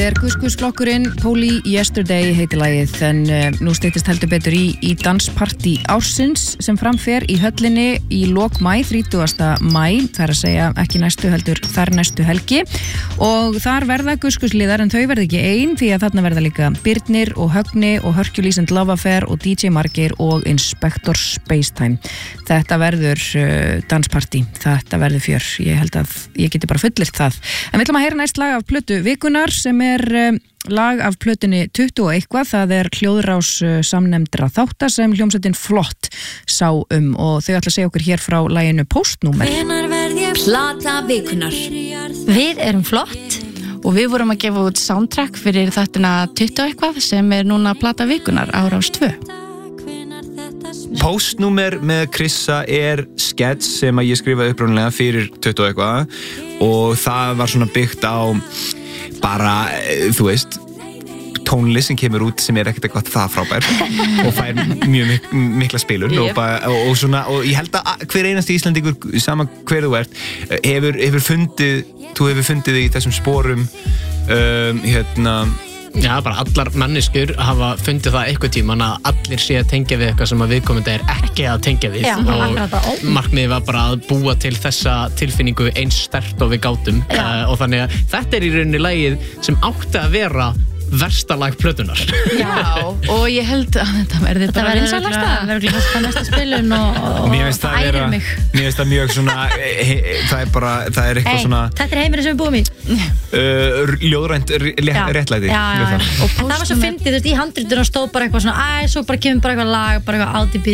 Kuskusflokkurinn Poly Yesterday heitir lagið en nú styttist heldur betur í danspartí ársins sem framfer í höllinni í lok maí, 30. maí, það er að segja ekki næstu heldur þar næstu helgi og þar verða kuskusliðar en þau verða ekki ein því að þarna verða líka Birnir og Högni og Hercules and Love Affair og DJ Margeir og Inspector Spacetime. Þetta verður danspartí, þetta verður fjör, ég held að ég geti bara fullirt það. En við ætlum að heyra næst lag af plötu vikunar sem er lag af plötunni 20 og eitthvað, það er hljóðrás samnefndra þáttar sem hljómsveitin Flott sá og þau ætla að segja okkur hér frá laginu Postnúmer. Plata vikunar. Við erum Flott og við vorum að gefa út soundtrack fyrir þáttina 20 og eitthvað sem er núna plata vikunar á Rás 2. Postnúmer með Krissa er skets sem að ég skrifaði upprunalega fyrir 20 og eitthvað og það var svona byggt á bara, þú veist, tónlist sem kemur út sem er ekkert eitthvað það frábær og fær mjög mikla spilur og ég held að hver einasti Íslandingur, sama hver þú ert, hefur fundið í þessum sporum Já, bara allar manneskjur hafa fundið það eitthvað tíman að allir sé að tengja við eitthvað sem að viðkomandi er ekki að tengja við og markmiðið var bara að búa til þessa tilfinningu eins sterkt og við gátum og þannig að þetta er í rauninni lagið sem átti að vera versta lag plötunar. Já, og ég held að þetta verði bara vinsælasta. Það verður kannski næsta spilun og ærir mig. Mér finnst það mjög svona, það er eitthvað svona... Þetta er heimurinn sem við búum í. Ljóðrænt réttlæti. Já. Og það var svo fyndið, þú veist, í handritinu stóð bara eitthvað svona, svo bara kemur bara eitthvað lag, bara eitthvað